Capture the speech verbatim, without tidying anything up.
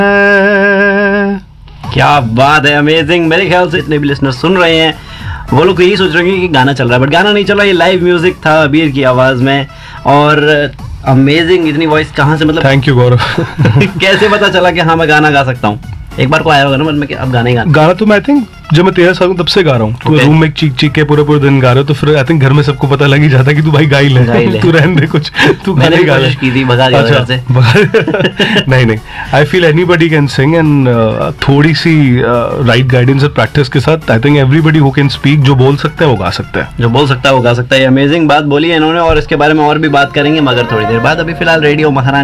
क्या बात है, अमेजिंग। मेरे ख्याल से इतने भी लिसनर सुन रहे हैं वो लोग यही सोच रहे हैं कि गाना चल रहा है, बट गाना नहीं चल रहा, ये लाइव म्यूजिक था अबीर की आवाज में। और अमेजिंग, इतनी वॉइस कहाँ से, मतलब थैंक यू गौरव। कैसे पता चला कि हाँ मैं गाना गा सकता हूँ? एक बार को आया होगा ना मन में कि अब गाना ही गाना। गाना तो मैं आई थिंक जब मैं तेरह साल हूँ तब से गा रहा हूँ। तो Okay. रूम में चीख चीख के पूरे पूरे दिन गा रहे हो, तो फिर आई थिंक घर में सबको पता लग ही जाता है कि तू भाई गा ही ले, गा ही ले। तू रहने दे कुछ, तू मैंने गाना ही भी गा ले। कोशिश की थी, भगा दिया घर से। भगा- नहीं नहीं, I feel anybody can sing, and थोड़ी सी राइट गाइडेंस और प्रैक्टिस के साथ I think everybody who can speak, जो बोल सकता है वो गा सकता है। जो बोल सकता है वो गा सकता है। अमेजिंग बात बोली है इन्होंने, और इसके बारे में और भी बात करेंगे मगर थोड़ी देर बाद। अभी फिलहाल रेडियो महारानी